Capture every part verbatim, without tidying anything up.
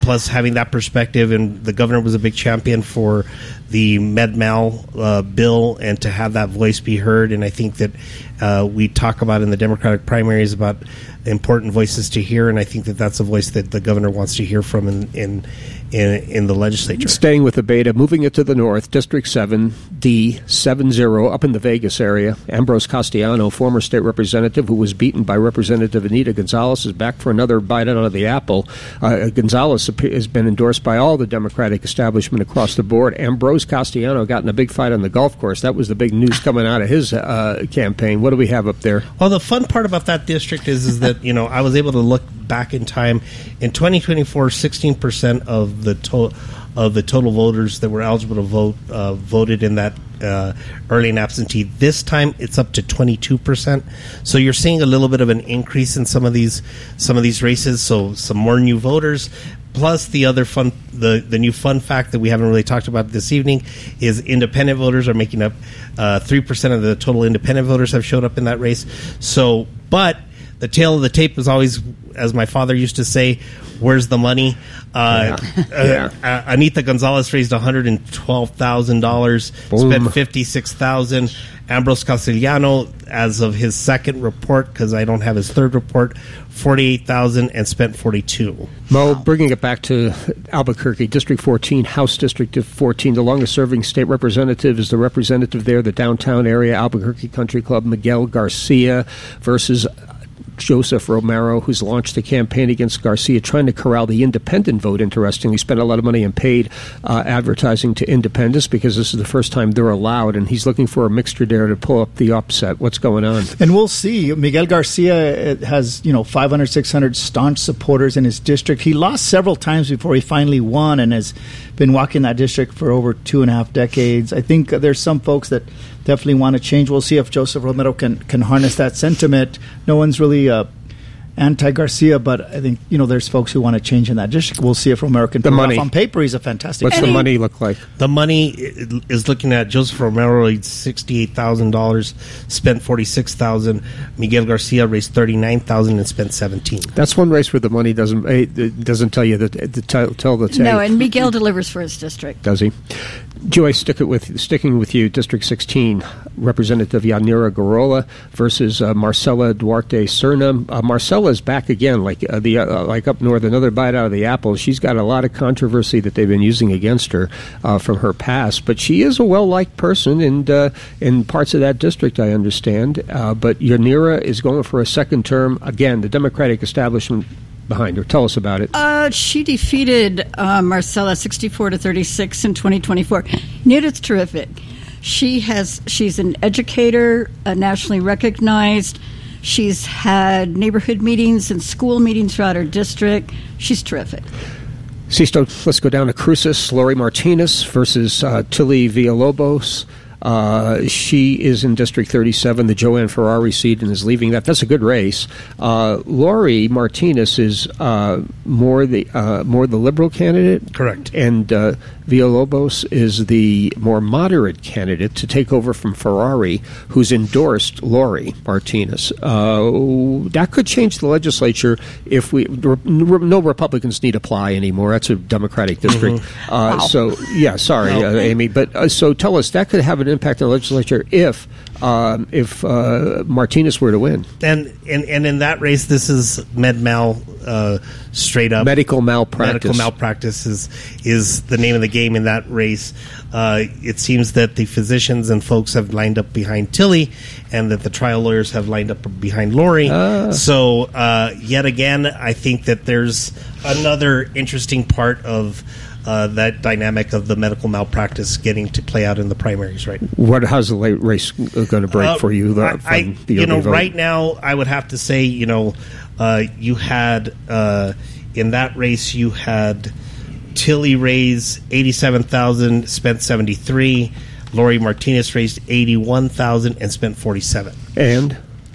plus having that perspective, and the governor was a big champion for the Med-Mal uh, bill, and to have that voice be heard. And I think that uh, we talk about in the Democratic primaries about important voices to hear, and I think that that's a voice that the governor wants to hear from in in, in, in the legislature. Staying with the beta, moving it to the north, District seven D seven zero, up in the Vegas area. Ambrose Castellano, former state representative who was beaten by Representative Anita Gonzalez, is back for another bite out of the apple. Uh, Gonzalez has been endorsed by all the Democratic establishment across the board. Ambrose Castellano got in a big fight on the golf course. That was the big news coming out of his uh, campaign. What do we have up there? Well, the fun part about that district is, is that, you know, I was able to look back in time. In twenty twenty-four, sixteen percent of the total of the total voters that were eligible to vote uh, voted in that uh, early and absentee. This time, it's up to twenty-two percent. So you're seeing a little bit of an increase in some of these some of these races. So some more new voters. Plus, the other fun, the, the new fun fact that we haven't really talked about this evening is independent voters are making up uh, three percent of the total independent voters have showed up in that race. So, but the tail of the tape is always, as my father used to say, where's the money? Uh, yeah. Yeah. Uh, Anita Gonzalez raised one hundred twelve thousand dollars, spent fifty-six thousand dollars. Ambrose Castellano, as of his second report, because I don't have his third report, forty-eight thousand dollars and spent forty-two thousand dollars. Mo, bringing it back to Albuquerque, District fourteen, House District fourteen, the longest-serving state representative is the representative there, the downtown area, Albuquerque Country Club, Miguel Garcia, versus Joseph Romero, who's launched a campaign against Garcia, trying to corral the independent vote. Interestingly, spent a lot of money in paid uh, advertising to independents because this is the first time they're allowed, and he's looking for a mixture there to pull up the upset. What's going on? And we'll see. Miguel Garcia has, you know, five hundred, six hundred staunch supporters in his district. He lost several times before he finally won and has been walking that district for over two and a half decades. I think there's some folks that definitely want to change. We'll see if Joseph Romero can, can harness that sentiment. No one's really uh, anti-Garcia, but I think, you know, there's folks who want to change in that district. We'll see if Romero can the pull money. it off. On paper, he's a fantastic What's player. the money look like? The money is looking at Joseph Romero raised sixty-eight thousand dollars, spent forty-six thousand dollars. Miguel Garcia raised thirty-nine thousand dollars and spent seventeen thousand dollars. That's one race where the money doesn't it doesn't tell you the, the tell the tape. No, and Miguel delivers for his district. Does he? Joyce, stick it with sticking with you. District sixteen, Representative Yanira Garola versus uh, Marcela Duarte Serna. Uh, Marcela is back again, like uh, the uh, like up north. Another bite out of the apple. She's got a lot of controversy that they've been using against her uh, from her past, but she is a well-liked person in uh, in parts of that district, I understand. Uh, but Yanira is going for a second term again. The Democratic establishment behind her. Tell us about it. Uh, she defeated uh, Marcela sixty-four to thirty-six in twenty twenty-four. Nita's terrific. She has. She's an educator, uh, nationally recognized. She's had neighborhood meetings and school meetings throughout her district. She's terrific. Sisto, let's go down to Cruces. Lori Martinez versus uh, Tilly Villalobos. Uh, she is in District thirty-seven, the Joanne Ferrari seat, and is leaving that. That's a good race. Uh, Lori Martinez is uh, more the uh, more the liberal candidate, correct? And uh, Villalobos is the more moderate candidate to take over from Ferrari, who's endorsed Lori Martinez. Uh, that could change the legislature if we re, no Republicans need apply anymore. That's a Democratic district. Mm-hmm. Uh, wow. So yeah, sorry, no. uh, Amy, but uh, so tell us that could have an impact on the legislature if um, if uh, Martinez were to win. And, and and in that race, this is Med-Mal, uh, straight up medical malpractice. Medical malpractice is is the name of the game in that race. Uh, it seems that the physicians and folks have lined up behind Tilly, and that the trial lawyers have lined up behind Lori. Ah. So uh, yet again, I think that there's another interesting part of Uh, that dynamic of the medical malpractice getting to play out in the primaries, right? What? How's the late race going to break uh, for you? The, I, I, the you know, vote? right now, I would have to say, you know, uh, you had uh, in that race, you had Tilly raise eighty-seven thousand, spent seventy-three. Lori Martinez raised eighty-one thousand and spent forty-seven. And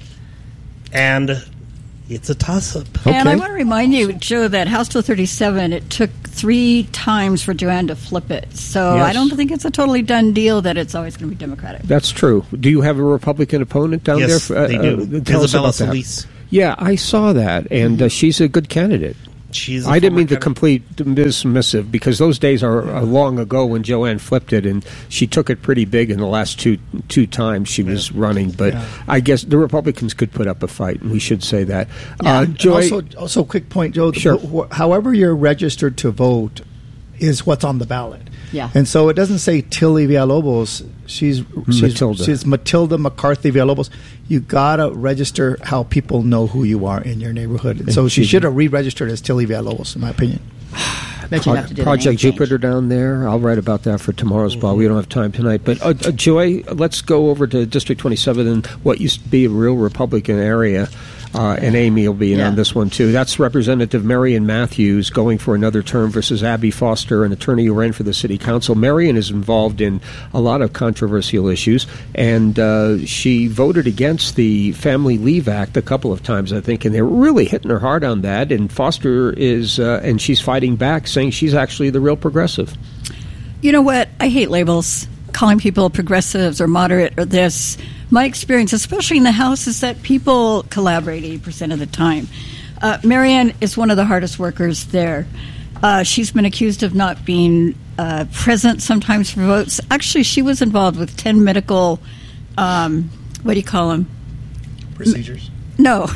and. It's a toss-up. Okay. And I want to remind you, Joe, that House Bill thirty-seven, it took three times for Joanne to flip it. So yes. I don't think it's a totally done deal that it's always going to be Democratic. That's true. Do you have a Republican opponent down yes, there? Yes, they do. Uh, tell Isabella us about Solis. that. Yeah, I saw that, and uh, she's a good candidate. She's a I didn't mean to former complete dismissive, because those days are, are long ago when Joanne flipped it, and she took it pretty big in the last two two times she was running. But Yeah. I guess the Republicans could put up a fight, and we should say that. Yeah. Uh, And Joy, also, also, quick point, Joe. Sure. wh- wh- however you're registered to vote is what's on the ballot. Yeah. And so it doesn't say Tilly Villalobos. She's she's Matilda. she's Matilda McCarthy Villalobos. You gotta register how people know who you are in your neighborhood. And so she she- should have re-registered as Tilly Villalobos, in my opinion. But you have to do the Project name change. Jupiter down there. I'll write about that for tomorrow's ball. We don't have time tonight. But uh, uh, Joy, let's go over to District twenty-seven and what used to be a real Republican area. Uh, and Amy will be in Yeah. on this one, too. That's Representative Marion Matthews going for another term versus Abby Foster, an attorney who ran for the city council. Marion is involved in a lot of controversial issues, and uh, she voted against the Family Leave Act a couple of times, I think, and they're really hitting her hard on that. And Foster is, uh, and she's fighting back, saying she's actually the real progressive. You know what? I hate labels, calling people progressives or moderate or this. My experience, especially in the House, is that people collaborate eighty percent of the time. Uh, Marianne is one of the hardest workers there. Uh, she's been accused of not being uh, present sometimes for votes. Actually, she was involved with ten medical, um, what do you call them? Procedures. No,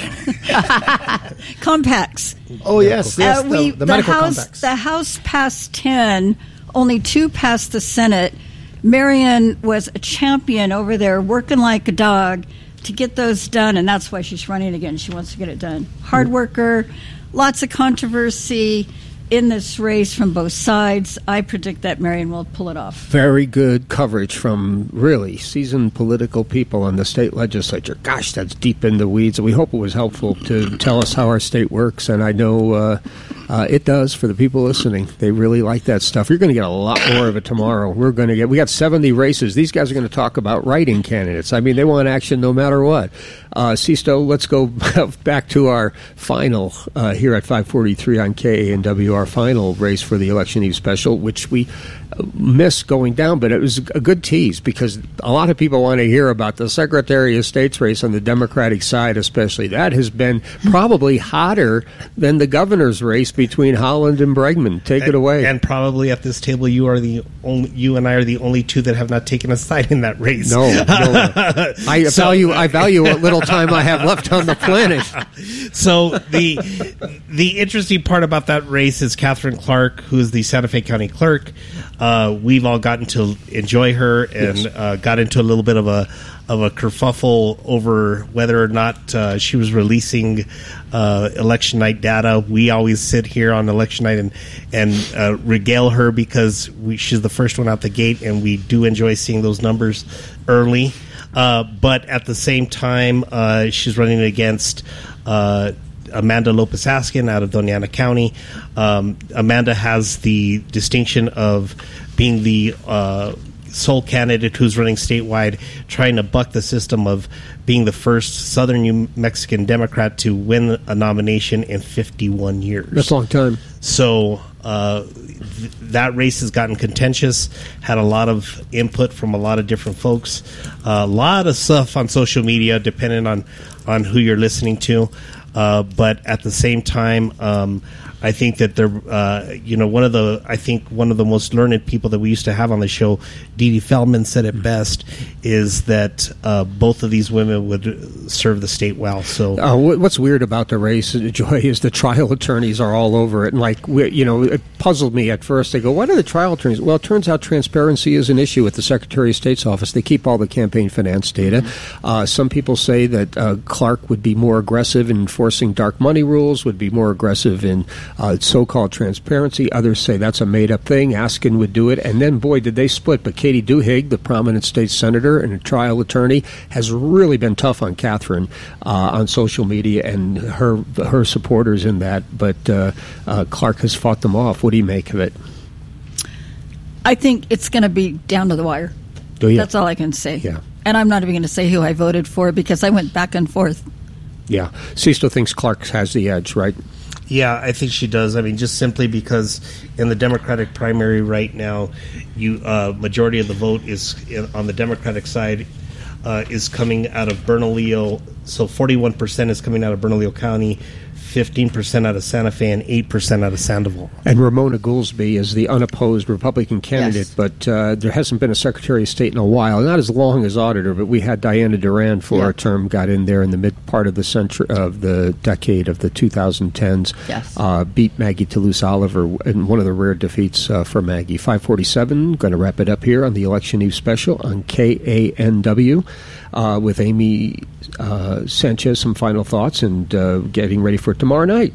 compacts. Oh yes, yes. Uh, the, we, the medical House, compacts. the House passed ten, only two passed the Senate. Marion was a champion over there, working like a dog to get those done, and that's why she's running again. She wants to get it done. Hard worker, lots of controversy in this race from both sides. I predict that Marion will pull it off. Very good coverage from really seasoned political people in the state legislature. Gosh, that's deep in the weeds. We hope it was helpful to tell us how our state works, and I know uh, uh, it does for the people listening. They really like that stuff. You're going to get a lot more of it tomorrow. We're going to get. We got seventy races. These guys are going to talk about writing candidates. I mean, they want action no matter what. Uh, Sisto, let's go back to our final uh, here at five forty-three on K A N W. Our final race for the Election Eve special, which we missed going down, but it was a good tease because a lot of people want to hear about the Secretary of State's race on the Democratic side, especially. That has been probably hotter than the governor's race between Holland and Bregman. Take and, it away. And probably at this table, you are the only. You and I are the only two that have not taken a side in that race. No, no. I So- value. I value what little time I have left on the planet. So the the interesting part about that race is Catherine Clark, who is the Santa Fe County clerk. Uh, we've all gotten to enjoy her and Yes. uh, got into a little bit of a of a kerfuffle over whether or not uh, she was releasing uh, election night data. We always sit here on election night and and uh, regale her because we, she's the first one out the gate, and we do enjoy seeing those numbers early. Uh, but at the same time, uh, she's running against uh, Amanda Lopez Askin out of Doña Ana County. Um, Amanda has the distinction of being the uh, sole candidate who's running statewide, trying to buck the system of being the first Southern New Mexican Democrat to win a nomination in fifty-one years. That's a long time. So uh, th- that race has gotten contentious, had a lot of input from a lot of different folks, a lot of stuff on social media, depending on, on who you're listening to. Uh, but at the same time, um, I think that they're, uh, you know, one of the, I think one of the most learned people that we used to have on the show, Dee Dee Feldman, said it best, is that uh, both of these women would serve the state well. So, Uh, what- what's weird about the race, Joy, is the trial attorneys are all over it. And, like, we, you know, it puzzled me at first. They go, what are the trial attorneys? Well, it turns out transparency is an issue at the Secretary of State's office. They keep all the campaign finance data. Mm-hmm. Uh, some people say that uh, Clark would be more aggressive in enforcing dark money rules, would be more aggressive in uh, so-called transparency. Others say that's a made-up thing. Askin would do it. And then, boy, did they split. But Katie Duhigg, the prominent state senator and a trial attorney, has really been tough on Catherine uh, on social media and her her supporters in that. But uh, uh, Clark has fought them off. What do you make of it? I think it's going to be down to the wire. Do you? That's all I can say. Yeah. And I'm not even going to say who I voted for because I went back and forth. Yeah. Sisto thinks Clark has the edge, right? yeah, I think she does. I mean, just simply because in the Democratic primary right now, you uh, majority of the vote is in, on the Democratic side uh, is coming out of Bernalillo. So forty-one percent is coming out of Bernalillo County. fifteen percent out of Santa Fe and eight percent out of Sandoval. And Ramona Goolsbee is the unopposed Republican candidate, Yes. but uh, there hasn't been a Secretary of State in a while. Not as long as auditor, but we had Diana Duran for Yeah. our term, got in there in the mid part of the century of the decade of the twenty tens. Yes. Uh, beat Maggie Toulouse Oliver in one of the rare defeats uh, for Maggie. five forty-seven, going to wrap it up here on the Election Eve Special on K A N W uh, with Amy uh, Sanchez. Some final thoughts and uh, getting ready for tomorrow night.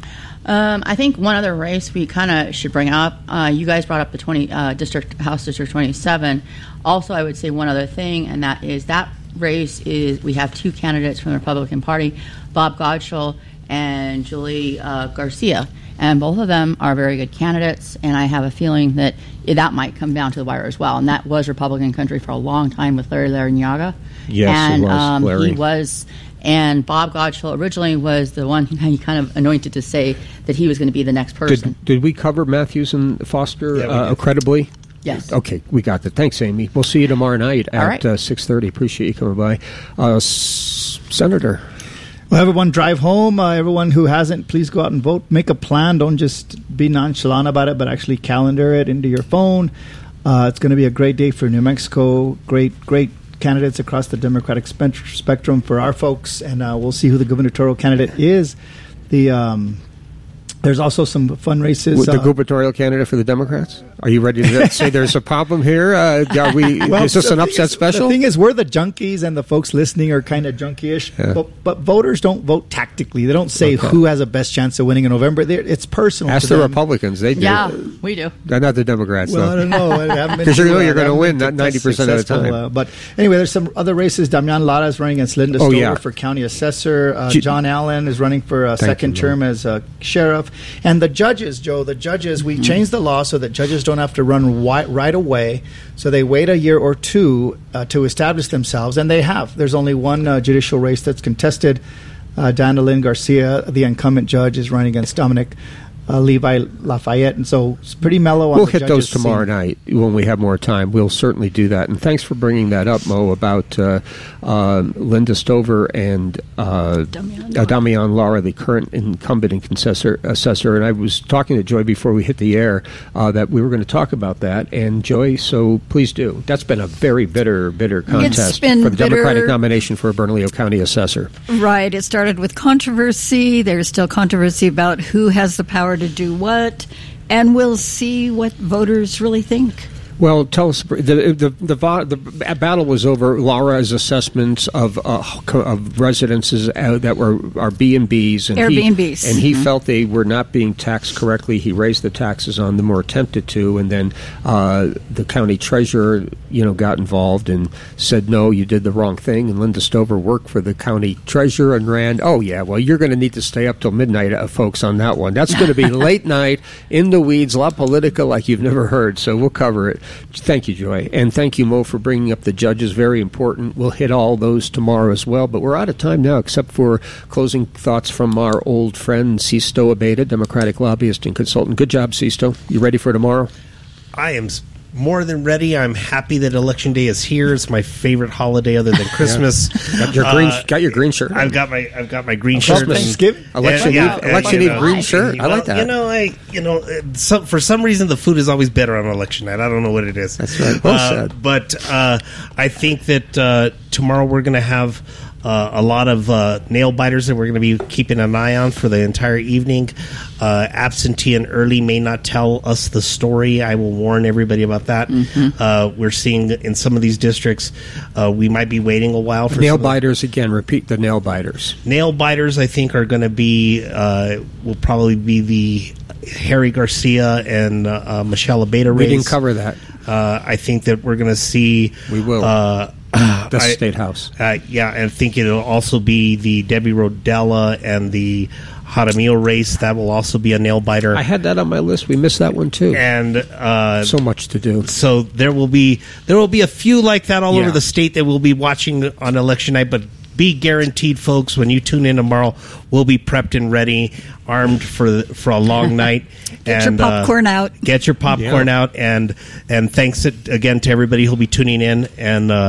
Um, I think one other race we kind of should bring up. Uh, you guys brought up the twenty uh, district House District twenty-seven. Also, I would say one other thing, and that is that race is we have two candidates from the Republican Party, Bob Godshall and Julie uh, Garcia, and both of them are very good candidates. And I have a feeling that that might come down to the wire as well. And that was Republican country for a long time with Larry Larrañaga. Yes, and it was, um, Larry. he was. And Bob Godshall originally was the one he kind of anointed to say that he was going to be the next person. Did, did we cover Matthews and Foster Yeah, we uh, did. credibly? Yes. Okay, we got that. Thanks, Amy. We'll see you tomorrow night All at right. uh, six thirty. Appreciate you coming by. Uh, S- Senator. Well, everyone drive home. Uh, everyone who hasn't, please go out and vote. Make a plan. Don't just be nonchalant about it, but actually calendar it into your phone. Uh, it's going to be a great day for New Mexico. Great, great candidates across the Democratic spe- spectrum for our folks, and uh, we'll see who the gubernatorial candidate is. The um, there's also some fun races. With the uh, gubernatorial candidate for the Democrats? Are you ready to say there's a problem here? Uh, are we, Well, is this the an thing upset is- special? The thing is, we're the junkies, and the folks listening are kind of junkie-ish. Yeah. But, but voters don't vote tactically. They don't say Okay. who has a best chance of winning in November. They're, it's personal. Ask to the them. Republicans. They do. Yeah, we do. They're not the Democrats, Well, I though. don't know. I haven't been 'Cause you too, know uh, you're gonna I haven't win, been not too ninety percent of the successful, time. Uh, but anyway, there's some other races. Damian Lara is running against Linda Oh, Stover yeah. for county assessor. Uh, G- John Allen is running for a Thank second you, term as a sheriff. And the judges, Joe, the judges, we changed the law so that judges don't have to run wi- right away. So they wait a year or two uh, to establish themselves, and they have. There's only one uh, judicial race that's contested. Uh, Dandelion Garcia, the incumbent judge, is running against Dominic uh, Levi Lafayette, and so it's pretty mellow on We'll the hit those judges' tomorrow scene. night when we have more time. We'll certainly do that. And thanks for bringing that up, Mo, about uh, uh, Linda Stover and uh, Damian uh, Damian Lara, the current incumbent and assessor, assessor. And I was talking to Joy before we hit the air uh, that we were going to talk about that. And Joy, so please do. That's been a very bitter, bitter contest been for the bitter. Democratic nomination for a Bernalillo County assessor. Right. It started with controversy. There's still controversy about who has the power to do what, and we'll see what voters really think. Well, tell us the the the, vo- the battle was over Laura's assessments of uh, co- of residences uh, that were are B and Bs and Airbnbs. he, and he Mhm. felt they were not being taxed correctly. He raised the taxes on them or attempted to, and then uh, the county treasurer, you know, got involved and said, "No, you did the wrong thing." And Linda Stover worked for the county treasurer and ran. Oh yeah, well you're going to need to stay up till midnight, uh, folks, on that one. That's going to be late night in the weeds, La Politica, like you've never heard. So we'll cover it. Thank you, Joy. And thank you, Mo, for bringing up the judges. Very important. We'll hit all those tomorrow as well. But we're out of time now, except for closing thoughts from our old friend, Sisto Abeda, Democratic lobbyist and consultant. Good job, Sisto. You ready for tomorrow? I am s- more than ready. I'm happy that Election Day is here. It's my favorite holiday other than Christmas. Got your green, Uh, got your green shirt. I've got my I've got my green Christmas. shirt. Thanksgiving? Election Yeah, Eve, yeah, election you Eve know. green shirt. I Well, like that. You know, I you know, uh, some, for some reason the food is always better on election night. I don't know what it is. That's right. Well Uh, said. But uh, I think that uh, tomorrow we're going to have uh, a lot of uh, nail biters that we're going to be keeping an eye on for the entire evening. Uh, absentee and early may not tell us the story. I will warn everybody about that. Mm-hmm. Uh, we're seeing in some of these districts, uh, we might be waiting a while for Nail some of- biters again. Repeat the nail biters. Nail biters, I think, are going to be uh, will probably be the Harry Garcia and uh, uh, Michelle Abeda We race. didn't cover that. Uh, I think that we're going to see. We will. Uh, The I- State House. Uh, yeah, I think it'll also be the Debbie Rodella and the Jaramillo race. That will also be a nail biter. I had that on my list. We missed that one too. and uh, So much to do. so there will be there will be a few like that all Yeah. over the state that we'll be watching on election night. But be guaranteed, folks, when you tune in tomorrow, we'll be prepped and ready, armed for for a long night. Get and, your popcorn uh, out. Get your popcorn Yeah. out, and and thanks it, again to everybody who'll be tuning in. And uh,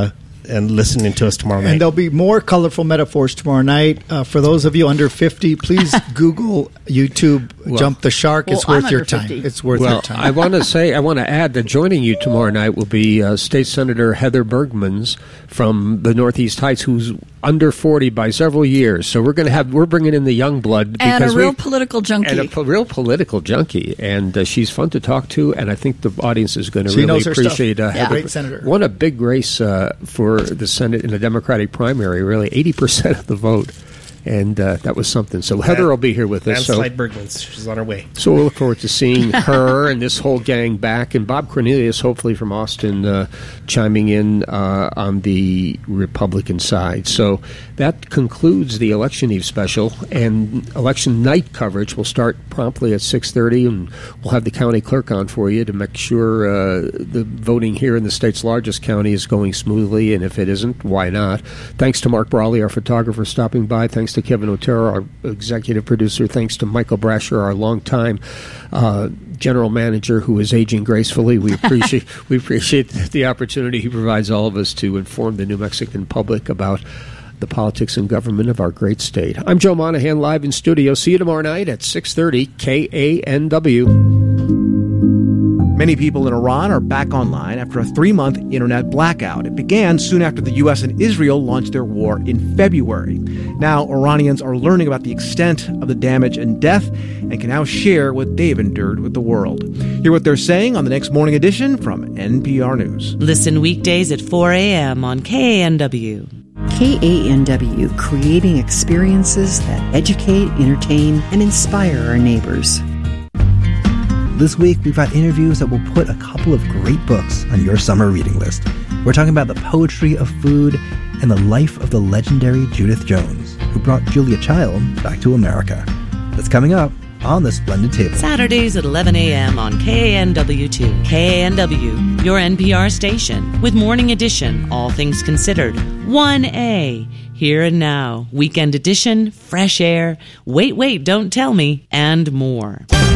and listening to us tomorrow night. And there'll be more colorful metaphors tomorrow night. Uh, for those of you under fifty, please Google, YouTube, Well, Jump the Shark. well, it's worth I'm your under time. fifty. It's worth Well, your time. I want to say, I want to add that joining you tomorrow night will be uh, State Senator Heather Bergmans from the Northeast Heights, who's under forty by several years. So we're going to have, we're bringing in the young blood. And a because real we- political junkie. And a po- real political junkie. And uh, she's fun to talk to, and I think the audience is going to She really knows her stuff. appreciate uh, Yeah. Heather. Great senator. Won a big race uh, for the Senate in the Democratic primary, really eighty percent of the vote. And uh, that was something. So Heather will be here with us. So, Landslide Bergmans. She's on her way. so we'll look forward to seeing her and this whole gang back. And Bob Cornelius, hopefully from Austin, uh, chiming in uh, on the Republican side. So that concludes the Election Eve special. And election night coverage will start promptly at six thirty. And we'll have the county clerk on for you to make sure uh, the voting here in the state's largest county is going smoothly. And if it isn't, why not? Thanks to Mark Brawley, our photographer, stopping by. Thanks to Kevin Otero, our executive producer. Thanks to Michael Brasher, our longtime uh, general manager, who is aging gracefully. We appreciate we appreciate the opportunity he provides all of us to inform the New Mexican public about the politics and government of our great state. I'm Joe Monahan, live in studio. See you tomorrow night at six thirty, K A N W. Many people in Iran are back online after a three-month internet blackout. It began soon after the U S and Israel launched their war in February. Now, Iranians are learning about the extent of the damage and death and can now share what they've endured with the world. Hear what they're saying on the next morning edition from N P R News. Listen weekdays at four a.m. on K A N W. K A N W, creating experiences that educate, entertain, and inspire our neighbors. This week, we've got interviews that will put a couple of great books on your summer reading list. We're talking about the poetry of food and the life of the legendary Judith Jones, who brought Julia Child back to America. That's coming up on The Splendid Table. Saturdays at eleven a.m. on K A N W two. K A N W, your N P R station, with Morning Edition, All Things Considered, one A, Here and Now, Weekend Edition, Fresh Air, Wait, Wait, Don't Tell Me, and more.